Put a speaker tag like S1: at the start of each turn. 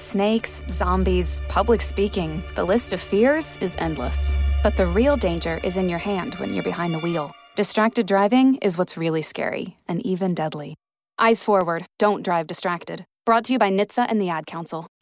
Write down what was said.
S1: Snakes, zombies, public speaking, the list of fears is endless. But the real danger is in your hand when you're behind the wheel. Distracted driving is what's really scary, and even deadly. Eyes forward, don't drive distracted. Brought to you by NHTSA and the Ad Council.